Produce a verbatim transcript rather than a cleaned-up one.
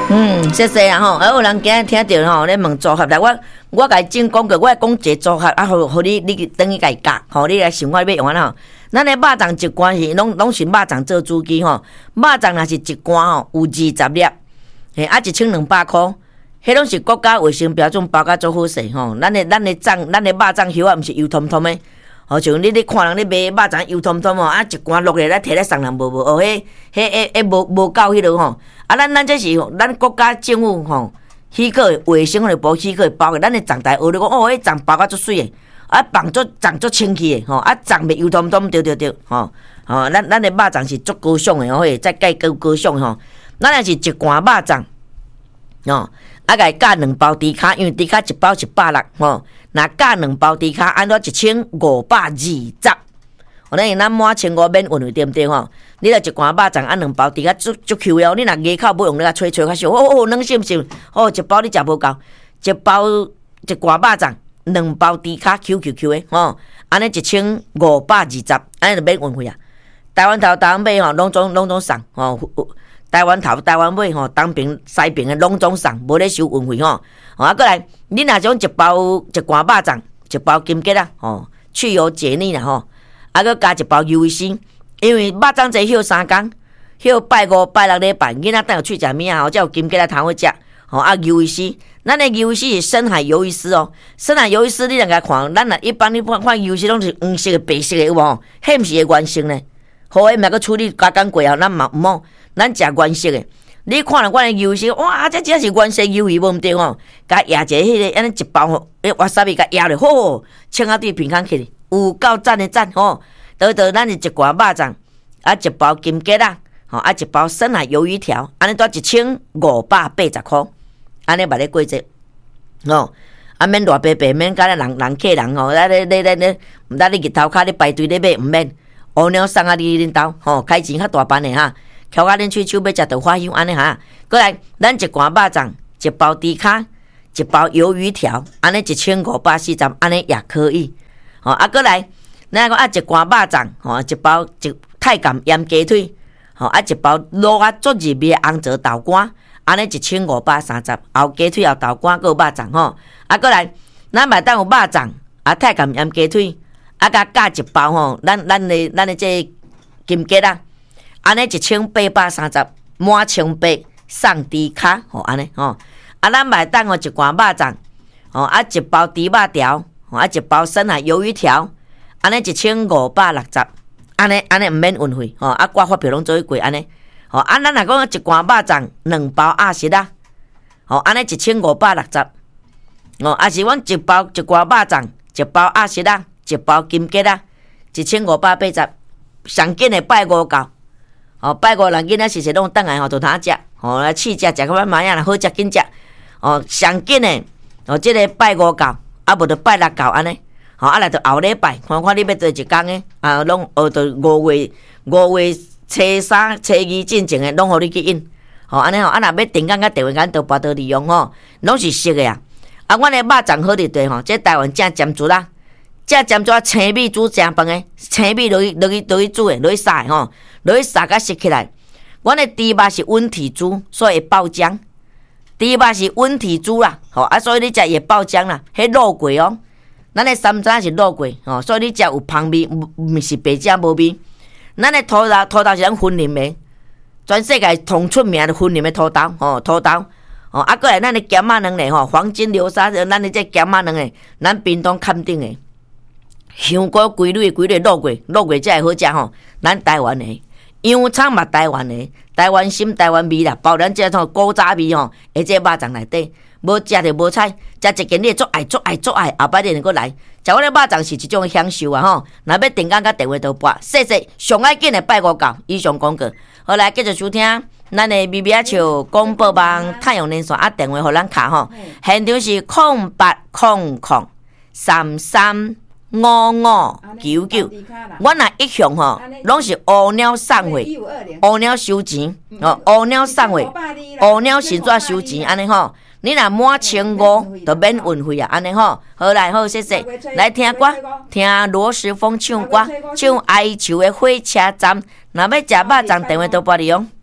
嗯，谢谢啊吼，啊有人今日听到吼，咧问组合来，我我甲伊整讲过，我讲一个组合啊，互互你你等于甲伊教，吼你来想我要用安吼。咱的肉粽一罐是拢拢是肉粽做主机吼，肉粽若是一罐吼有二十粒，嘿啊一千两百箍，迄拢是国家卫生标准包甲做好势吼。咱的咱的粽，咱的肉粽叶啊，毋是油彤彤的。好像你咧看人咧卖肉粽油彤彤哦，啊一罐落来咱摕来送人无无哦，迄迄迄迄无无够迄落吼。啊，咱咱这是咱国家政府吼许可卫生的部许可包的，咱的粽台学你讲哦，迄粽包甲足水的，啊放足粽足清气的吼，啊粽袂油彤彤，对对对，吼吼，咱咱的肉粽是足高尚的吼，再介高高尚吼。咱若是一罐肉粽吼，啊甲伊加两包猪脚，因为猪脚一包一百六吼。若加两包猪脚，按照一千五百二十。我等于咱满千五免运费，对不对吼？你若一罐肉粽按两包猪脚，足足 Q 了。你若牙口不用，你甲吹吹较少。哦哦，软是毋是？哦，一包你食无够，一包一罐肉粽，两包猪脚 Q Q Q 的吼，安尼一千五百二十，安尼就免运费啊。台湾头、台湾尾吼，拢总拢总送吼。台湾头、台湾尾吼，东边、西边的拢总送，无咧收运费吼。啊，过来，你若种一包一罐肉粽，一包金桔啊，吼，去油解腻啦吼。啊，佮加一包 U V C， 因为肉粽节休三工，休拜五、拜六礼拜，囡仔等有去食物啊，吼，才有金桔来通好食。吼啊 ，U V C， 咱的 U V C 是深海鱿鱼丝哦，深海鱿鱼丝你若甲看，咱若一般你看看 U V C 拢是黄色的、白色的有无？迄毋是个原色呢。好诶，毋若佮处理加工过后，咱嘛毋好，咱食原色诶。你看了我的鱿鱼，哇，这真是原色鱿鱼，无毋对吼。甲压一个迄个，安尼一包吼，诶，哇塞，甲压了，吼，青啊对平康起，有够赞的赞吼。倒倒咱是一罐肉粽，啊一包金桔啦，吼啊一包深海鱿鱼条，安尼多一千五百八十箍，安尼捌咧过节，吼。啊免偌白白，免甲咱人人客人吼，咱咧咧咧咧，毋得你日头骹咧排队咧买，毋免。乌鸟送啊你恁兜，吼开钱较大班的哈，翘啊恁喙手要食豆花香安尼哈。过来，咱一罐肉粽，一包猪脚，一包鱿鱼条，安尼一千五百四十，安尼也可以。吼啊，过来，咱讲啊一罐肉粽，吼一包一太监腌鸡腿，吼啊一包卤啊足入味红枣豆干，安尼一千五百三十，后鸡腿后豆干个肉粽吼。啊，过来，咱买当有肉粽，啊太监腌鸡腿。啊，甲加一包吼，咱咱的咱的这金桔啊，安尼一千八百三十，满千八送猪脚吼，安尼吼。啊，咱买当吼一罐肉粽，吼啊一包猪肉条，吼啊一包深海鱿鱼条，安尼一千五百六十，安尼安尼毋免运费吼。啊，挂发票拢做一过安尼，吼啊，咱若讲一罐肉粽，两包鸭舌啊，吼安尼一千五百六十，哦，啊是阮一包一罐肉粽，一包鸭舌啊。一包金桔啊，一千五百八十，上紧的拜五到，哦，拜五人囡仔实实拢等来吼，就通食，吼来试食食个满满啊，好食紧食，哦，上紧的，哦，即、这个拜五到，啊无就拜六到安尼，吼啊来就后礼拜，看看你要做一工的，啊，拢学到五月五月初三、初二进前的，拢互你去印，吼安尼吼，啊若要订购甲电话间都拨到利用吼，拢是熟的啊，啊，阮的肉粽好伫地吼，这台湾正尖珠啦。这尖抓青米煮正饭的，青米落去落去落去煮的，落去杀的吼，落去杀甲熟起来。阮的猪肉是温体猪，所以会爆浆。猪肉是温体猪啦，吼啊，所以你食也爆浆啦，迄卤过哦。咱的三餐是卤过，吼，所以你食有芳味，毋是白食无味。咱的土豆土豆是咱婚林的，全世界同出名的婚林的土豆，吼土豆。哦，啊，过来咱的咸仔卵嘞，吼，黄金流沙，咱的这咸仔卵嘞，咱屏东坎顶的。香菇规蕊规蕊卤过，卤过才会好食吼。咱台湾的洋葱嘛，台湾的台湾心、台湾味啦，包咱这种古早味吼，而且肉粽内底，无食就无菜，食一间你足爱足爱足爱，后摆你能够来。食我的肉粽是一种享受啊吼。若要订购，甲电话都拨，谢谢上爱紧的拜五到，以上广告。好来继续收听咱的咪咪仔笑广播网太阳连线啊，电话互咱卡吼，现场是空八空空三三。五五九九，我若一向吼，拢是乌鸟送货，乌鸟收钱，哦，乌鸟送货，乌鸟是怎收钱？安尼吼，你若满千五，就免运费啊，安尼吼。好来好，谢谢，来听歌，听罗时丰唱歌，唱哀愁的火车站。若要食肉粽，电话都拨你用。